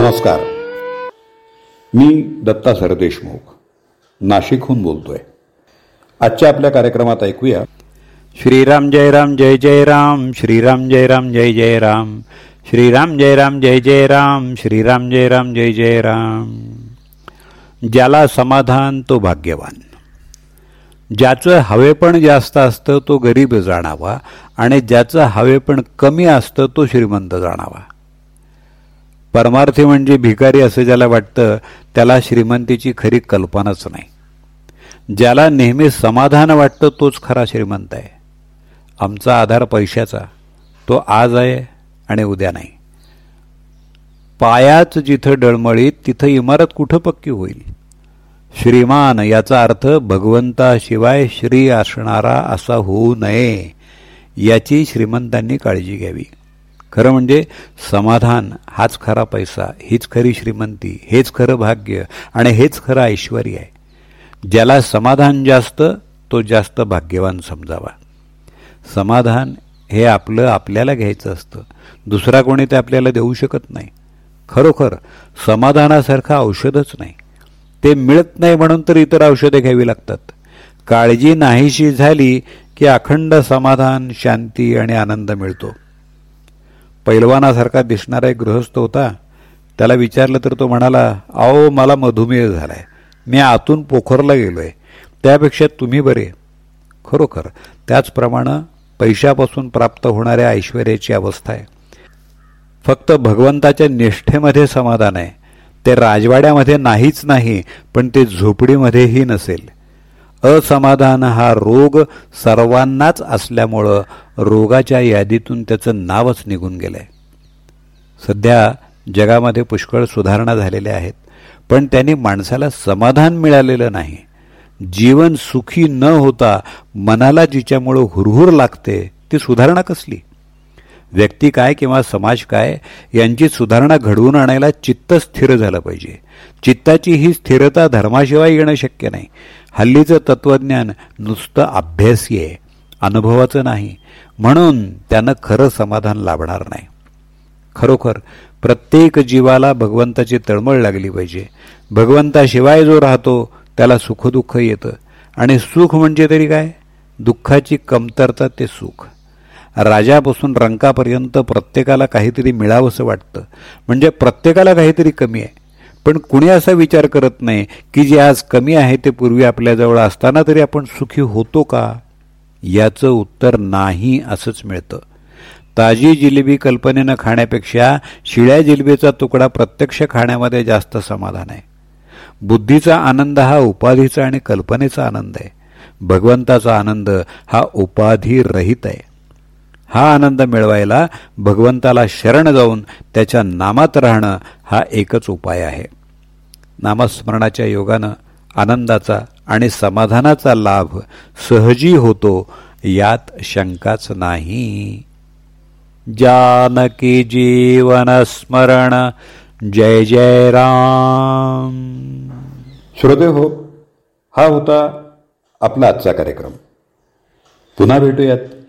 नमस्कार. मी दत्ता सरदेशमुख नाशिकहून बोलतोय. आजच्या आपल्या कार्यक्रमात ऐकूया श्रीराम जय राम जय जय राम, श्रीराम जय राम जय जय राम, श्रीराम जय राम जय जय राम, श्रीराम जय राम जय जय राम. ज्याला समाधान तो भाग्यवान. ज्याचं हवेपण जास्त असतं तो गरीब जाणावा आणि ज्याचं हवेपण कमी असतं तो श्रीमंत जाणावा. परमार्थी म्हणजे भिकारी असं ज्याला वाटतं त्याला श्रीमंतीची खरी कल्पनाच नाही. ज्याला नेहमी समाधान वाटतं तोच खरा श्रीमंत आहे. आमचा आधार पैशाचा, तो आज आहे आणि उद्या नाही. पायाच जिथं डळमळीत तिथं इमारत कुठं पक्की होईल. श्रीमान याचा अर्थ भगवंताशिवाय श्री असणारा असा होऊ नये याची श्रीमंतांनी काळजी घ्यावी. खरं म्हणजे समाधान हाच खरा पैसा, हीच खरी श्रीमंती, हेच खरं भाग्य आणि हेच खरं ऐश्वर आहे. ज्याला समाधान जास्त तो जास्त भाग्यवान समजावा. समाधान हे आपलं आपल्याला घ्यायचं असतं, दुसरा कोणी ते आपल्याला देऊ शकत नाही. खरोखर समाधानासारखं औषधच नाही. ते मिळत नाही म्हणून तर इतर औषधे घ्यावी लागतात. काळजी नाहीशी झाली की अखंड समाधान, शांती आणि आनंद मिळतो. पैलवानासारखा दिसणारा एक गृहस्थ होता. त्याला विचारलं तर तो म्हणाला, अहो मला मधुमेह झालाय, मी आतून पोखरला गेलोय, त्यापेक्षा तुम्ही बरे. खरोखर त्याचप्रमाणे पैशापासून प्राप्त होणाऱ्या ऐश्वर्याची अवस्था आहे. फक्त भगवंताच्या निष्ठेमध्ये समाधान आहे. ते राजवाड्यामध्ये नाहीच नाही, पण ते झोपडीमध्येही नसेल. असमाधान हा रोग सर्वांनाच असल्यामुळं रोगाच्या यादीतून त्याचं नावच निघून गेलंय. सध्या जगामध्ये पुष्कळ सुधारणा झालेल्या आहेत, पण त्यांनी माणसाला समाधान मिळालेलं नाही. जीवन सुखी न होता मनाला जिच्यामुळं हुरहुर लागते ती सुधारणा कसली. व्यक्ती काय किंवा समाज काय यांची सुधारणा घडवून आणायला चित्त स्थिर झालं पाहिजे. चित्ताची ही स्थिरता धर्माशिवाय येणं शक्य नाही. हल्लीचं तत्वज्ञान नुसतं अभ्यासी आहे, अनुभवाचं नाही, म्हणून त्यानं खरं समाधान लाभणार नाही. खरोखर प्रत्येक जीवाला भगवंताची तळमळ लागली पाहिजे. भगवंताशिवाय जो राहतो त्याला सुखदुःख येतं, आणि सुख म्हणजे तरी काय, दुःखाची कमतरता ते सुख. राजापासून रंकापर्यंत प्रत्येकाला काहीतरी मिळावंसं वाटतं, म्हणजे प्रत्येकाला काहीतरी कमी आहे. पण कुणी असा विचार करत नाही की जे आज कमी आहे ते पूर्वी आपल्याजवळ असताना तरी आपण सुखी होतो का. याचं उत्तर नाही असंच मिळतं. ताजी जिलेबी कल्पनेनं खाण्यापेक्षा शिळ्या जिलेबीचा तुकडा प्रत्यक्ष खाण्यामध्ये जास्त समाधान आहे. बुद्धीचा आनंद हा उपाधीचा आणि कल्पनेचा आनंद आहे. भगवंताचा आनंद हा उपाधी रहित आहे. हा आनंद मिळवायला भगवंताला शरण जाऊन त्याच्या नामात राहणं हा एकच उपाय आहे. नामस्मरणाच्या योगानं आनंदाचा आणि समाधानाचा लाभ सहजी होतो, यात शंकाच नाही. जानकी जीवन स्मरण जय जय राम. श्रोते हो, हा होता आपला आजचा कार्यक्रम. पुन्हा भेटूयात